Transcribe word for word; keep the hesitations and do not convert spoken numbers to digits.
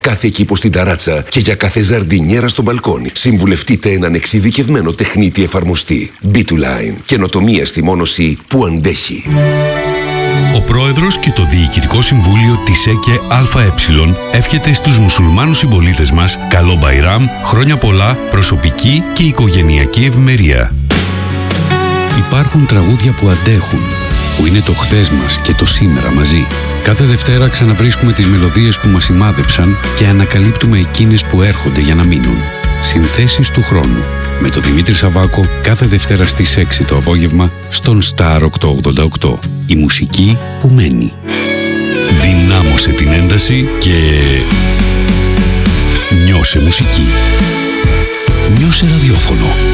Κάθε κήπο στην ταράτσα και για κάθε ζαρντινιέρα στο μπαλκόνι. Συμβουλευτείτε έναν εξειδικευμένο τεχνίτη εφαρμοστή. μπι δύο Line. Καινοτομία στη μόνωση που αντέχει. Ο πρόεδρος και το Διοικητικό Συμβούλιο της ΕΚΕ ΑΕ εύχεται στους μουσουλμάνους συμπολίτες μας καλό Μπαϊράμ, χρόνια πολλά, προσωπική και οικογενειακή ευημερία. Υπάρχουν τραγούδια που αντέχουν, που είναι το χθες μας και το σήμερα μαζί. Κάθε Δευτέρα ξαναβρίσκουμε τις μελωδίες που μας σημάδεψαν και ανακαλύπτουμε εκείνες που έρχονται για να μείνουν. Συνθέσεις του χρόνου. Με τον Δημήτρη Σαββάκο κάθε Δευτέρα στις έξι το απόγευμα στον Star οκτακόσια ογδόντα οκτώ. Η μουσική που μένει. Δυνάμωσε την ένταση και νιώσε μουσική. Νιώσε ραδιόφωνο.